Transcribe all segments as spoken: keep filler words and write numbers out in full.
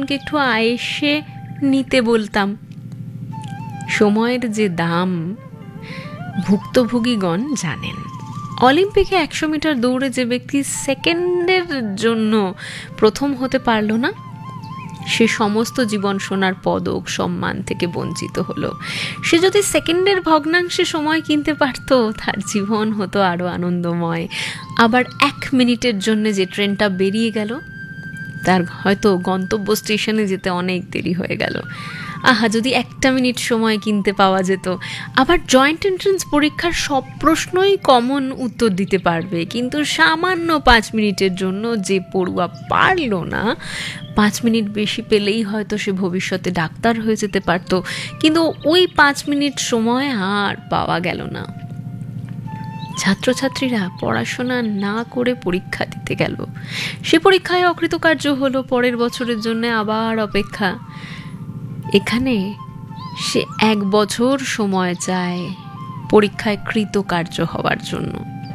জীবনকে একটু আয়েসে নিতে বলতাম। সময়ের যে দাম ভুক্তভোগীগণ জানেন। অলিম্পিকে একশো মিটার দৌড়ে যে ব্যক্তি সেকেন্ডের জন্য প্রথম হতে পারল না, সে সমস্ত জীবন সোনার পদক সম্মান থেকে বঞ্চিত হলো। সে যদি সেকেন্ডের ভগ্নাংশে সময় কিনতে পারত, তার জীবন হতো আরো আনন্দময়। আবার এক মিনিটের জন্য যে ট্রেনটা বেরিয়ে গেল, তার হয়তো গন্তব্য স্টেশনে যেতে অনেক দেরি হয়ে গেল। আহা, যদি একটা মিনিট সময় কিনতে পাওয়া যেত। আবার জয়েন্ট এন্ট্রান্স পরীক্ষার সব প্রশ্নই কমন উত্তর দিতে পারবে, কিন্তু সামান্য পাঁচ মিনিটের জন্য যে পড়ুয়া পারল না, পাঁচ মিনিট বেশি পেলেই হয়তো সে ভবিষ্যতে ডাক্তার হয়ে যেতে পারত, কিন্তু ওই পাঁচ মিনিট সময় আর পাওয়া গেল না। ছাত্রছাত্রীরা পড়াশোনা না করে পরীক্ষা দিতে গেল, সে পরীক্ষায় অকৃতকার্য হলো, পরের বছরের জন্য আবার অপেক্ষা। এখানে সে এক বছর সময় চায় পরীক্ষায় কৃতকার্য হওয়ার জন্য।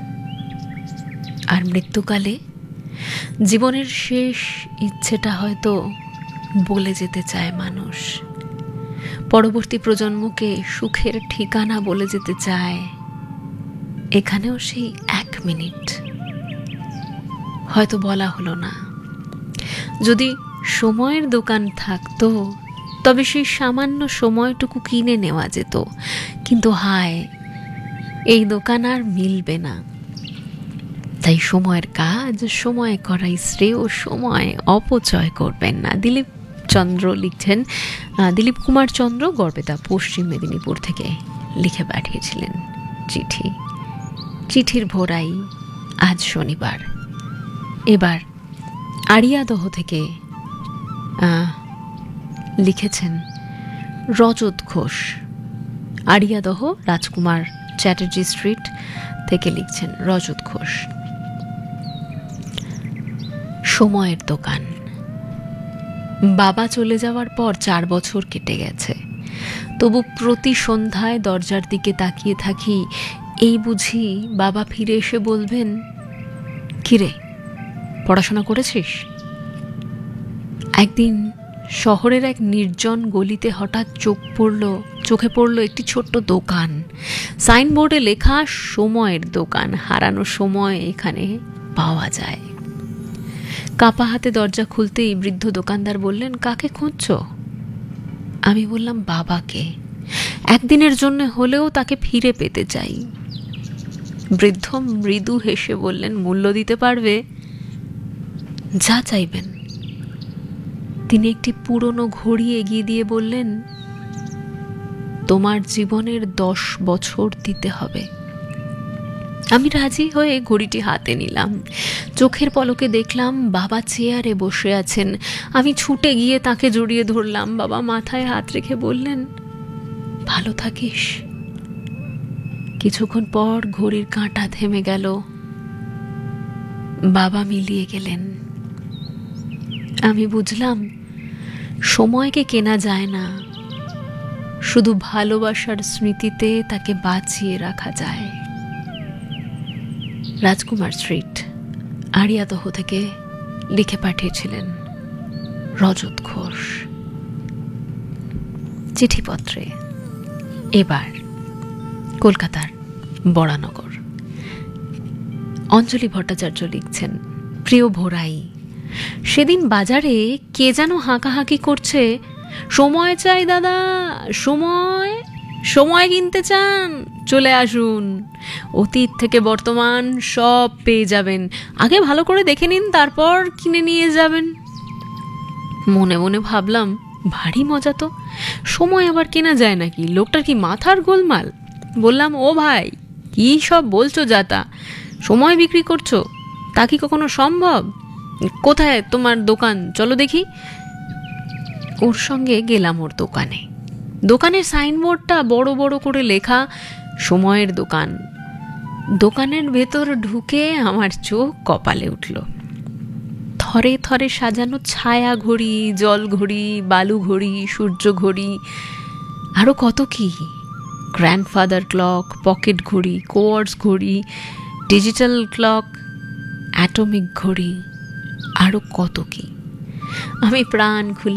আর মৃত্যুকালে জীবনের শেষ ইচ্ছেটা হয়তো বলে যেতে চায় মানুষ, পরবর্তী প্রজন্মকে সুখের ঠিকানা বলে যেতে চায়। এখানেও সেই এক মিনিট হয়তো বলা হলো না। যদি সময়ের দোকান থাকতো, তবে সেই সামান্য সময়টুকু কিনে নেওয়া যেত, কিন্তু হায়, এই দোকান আর মিলবে না। তাই সময়ের কাজ সময় করাই শ্রেয়, সময় অপচয় করবেন না। দিলীপ চন্দ্র লিখছেন, দিলীপ কুমার চন্দ্র গড়বেতা, পশ্চিম মেদিনীপুর থেকে লিখে পাঠিয়েছিলেন চিঠি। চিঠির ভোরাই আজ শনিবার। এবার আড়িয়াদহ থেকে লিখেছেন রজত ঘোষ, আড়িয়াদহ রাজকুমার চ্যাটার্জি স্ট্রিট থেকে লিখছেন রজত ঘোষ। সময়ের দোকান। বাবা চলে যাওয়ার পর চার বছর কেটে গেছে, তবু প্রতি সন্ধ্যায় দরজার দিকে তাকিয়ে থাকি, এই বুঝি বাবা ফিরে এসে বলবেন, কিরে, পড়াশোনা করেছিস? একদিন শহরের এক নির্জন গলিতে হঠাৎ চোখ পড়ল চোখে পড়ল একটি ছোট্ট দোকান। সাইনবোর্ডে লেখা সময়ের দোকান, হারানো সময় এখানে পাওয়া যায়। কাপা হাতে দরজা খুলতেই বৃদ্ধ দোকানদার বললেন, কাকে খুঁজছো? আমি বললাম, বাবাকে। একদিনের জন্য হলেও তাকে ফিরে পেতে চাই। বৃদ্ধ মৃদু হেসে বললেন, মূল্য দিতে পারবে? যা চাইবেন। তিনি একটি পুরনো ঘড়ি এগিয়ে দিয়ে বললেন, তোমার জীবনের দশ বছর দিতে হবে। আমি রাজি হয়ে ঘড়িটি হাতে নিলাম। চোখের পলকে দেখলাম বাবা চেয়ারে বসে আছেন। আমি ছুটে গিয়ে তাকে জড়িয়ে ধরলাম। বাবা মাথায় হাত রেখে বললেন, ভালো থাকিস। কিছুক্ষণ পর ঘড়ির কাঁটা থেমে গেল। বাবা মিলিয়ে গেলেন। আমি বুঝলাম, সময়কে কেনা যায় না, শুধু ভালোবাসার স্মৃতিতে তাকে বাঁচিয়ে রাখা যায়। রাজকুমার স্ট্রিট, আড়িয়াদহ থেকে লিখে পাঠিয়েছিলেন রজত ঘোষ। চিঠিপত্রে এবার কলকাতার বরানগর। অঞ্জলি ভট্টাচার্য লিখছেন, প্রিয় ভোরাই, সেদিন বাজারে কে যেন হাঁকাহাঁকি করছে, সময় চাই দাদা, সময়, সময় কিনতে চান, চলে আসুন, অতীত থেকে বর্তমান সব পেয়ে যাবেন, আগে ভালো করে দেখে নিন, তারপর কিনে নিয়ে যাবেন। মনে মনে ভাবলাম, ভারী মজা তো, সময় আবার কেনা যায় নাকি? লোকটার কি মাথার গোলমাল? বললাম, ও ভাই, কি সব বলছো যাতা, সময় বিক্রি করছো? তা কি কখনো সম্ভব? কোথায় তোমার দোকান, চলো দেখি। ওর সঙ্গে গেলাম ওর দোকানে। দোকানের সাইনবোর্ডটা বড় বড় করে লেখা সময়ের দোকান। দোকানের ভেতর ঢুকে আমার চোখ কপালে উঠল। থরে থরে সাজানো ছায়া ঘড়ি, জল ঘড়ি, বালু ঘড়ি, সূর্য ঘড়ি, আরো কত কি, গ্র্যান্ডফাদার ক্লক, পকেট ঘড়ি, কোয়ার্টজ ঘড়ি, ডিজিটাল ক্লক, অ্যাটমিক ঘড়ি, আরো কত কি। আমি প্রাণ খুলে